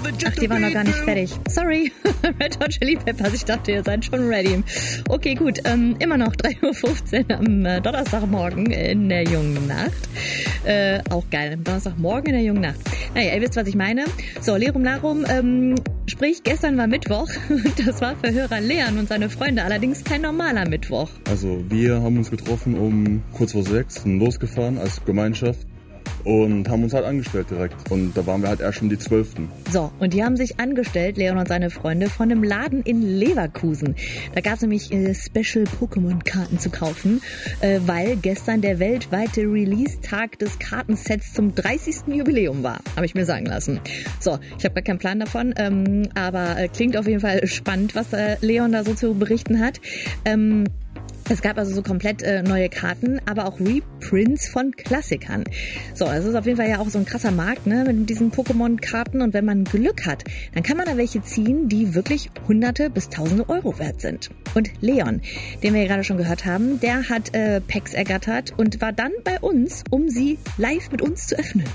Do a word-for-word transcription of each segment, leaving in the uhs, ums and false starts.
Ach, die waren noch gar nicht fertig. Sorry, Red Hot Chili Peppers, ich dachte, ihr seid schon ready. Okay, gut, ähm, immer noch drei Uhr fünfzehn am äh, Donnerstagmorgen in der jungen Nacht. Äh, auch geil, am Donnerstagmorgen in der jungen Nacht. Naja, ihr wisst, was ich meine. So, Lerum Larum, ähm, sprich, gestern war Mittwoch. Das war für Hörer Leon und seine Freunde allerdings kein normaler Mittwoch. Also, wir haben uns getroffen um kurz vor sechs, sind losgefahren als Gemeinschaft. Und haben uns halt angestellt direkt. Und da waren wir halt erst schon die Zwölften. So, und die haben sich angestellt, Leon und seine Freunde, von einem Laden in Leverkusen. Da gab es nämlich äh, Special-Pokémon-Karten zu kaufen, äh, weil gestern der weltweite Release-Tag des Kartensets zum dreißigsten Jubiläum war. Habe ich mir sagen lassen. So, ich habe gar keinen Plan davon, ähm, aber äh, klingt auf jeden Fall spannend, was äh, Leon da so zu berichten hat. Ähm, Es gab also so komplett äh, neue Karten, aber auch Reprints von Klassikern. So, das ist auf jeden Fall ja auch so ein krasser Markt, ne, mit diesen Pokémon-Karten. Und wenn man Glück hat, dann kann man da welche ziehen, die wirklich Hunderte bis Tausende Euro wert sind. Und Leon, den wir ja gerade schon gehört haben, der hat äh, Packs ergattert und war dann bei uns, um sie live mit uns zu öffnen.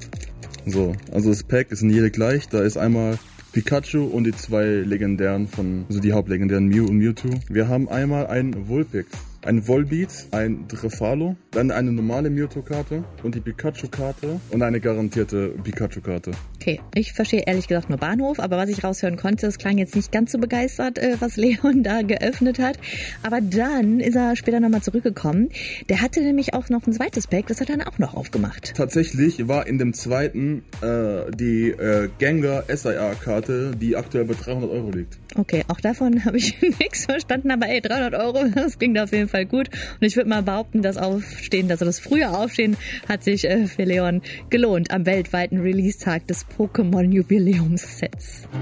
So, also das Pack ist in jede gleich. Da ist einmal Pikachu und die zwei legendären von, also die Hauptlegendären Mew und Mewtwo. Wir haben einmal einen Vulpix, ein Volbeat, ein Drefalo, dann eine normale Mewtwo-Karte und die Pikachu-Karte und eine garantierte Pikachu-Karte. Okay, ich verstehe ehrlich gesagt nur Bahnhof, aber was ich raushören konnte, es klang jetzt nicht ganz so begeistert, äh, was Leon da geöffnet hat. Aber dann ist er später nochmal zurückgekommen. Der hatte nämlich auch noch ein zweites Pack, das hat er dann auch noch aufgemacht. Tatsächlich war in dem zweiten äh, die äh, Gengar S I A-Karte, die aktuell bei dreihundert Euro liegt. Okay, auch davon habe ich nichts verstanden, aber ey, dreihundert Euro, das klingt auf jeden Fall gut. Und ich würde mal behaupten, das Aufstehen, also das frühe Aufstehen hat sich äh, für Leon gelohnt am weltweiten Release-Tag des Pokémon-Jubiläumssets.